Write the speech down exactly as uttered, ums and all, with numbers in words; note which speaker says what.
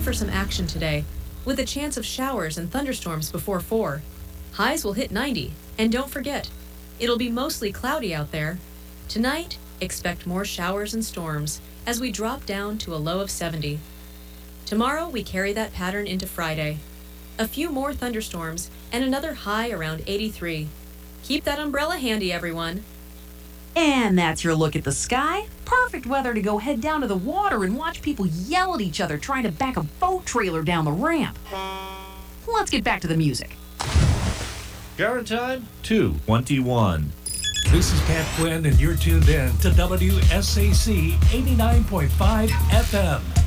Speaker 1: for some action today, with a chance of showers and thunderstorms before four. Highs will hit ninety, and don't forget, it'll be mostly cloudy out there. Tonight, expect more showers and storms as we drop down to a low of seventy. Tomorrow, we carry that pattern into Friday. A few more thunderstorms and another high around eighty-three. Keep that umbrella handy, everyone.
Speaker 2: And that's your look at the sky. Perfect weather to go head down to the water and watch people yell at each other trying to back a boat trailer down the ramp. Let's get back to the music.
Speaker 3: Current time, two twenty-one.
Speaker 4: This is Pat Quinn, and you're tuned in to W S A C eighty-nine point five F M.